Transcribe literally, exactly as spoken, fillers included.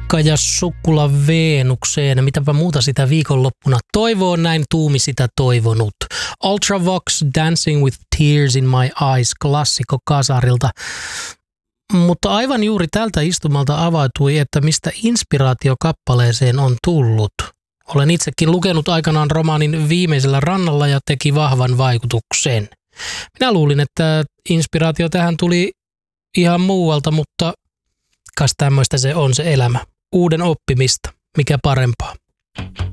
Pekka ja Sukkula Veenukseen. Mitäpä muuta sitä viikonloppuna toivoo, näin tuumi sitä toivonut. Ultravox, Dancing with Tears in My Eyes, klassikko kasarilta. Mutta aivan juuri tältä istumalta avautui, että mistä inspiraatio kappaleeseen on tullut. Olen itsekin lukenut aikanaan romaanin Viimeisellä rannalla ja teki vahvan vaikutuksen. Minä luulin, että inspiraatio tähän tuli ihan muualta, mutta kas tämmöistä se on se elämä. Uuden oppimista, mikä parempaa.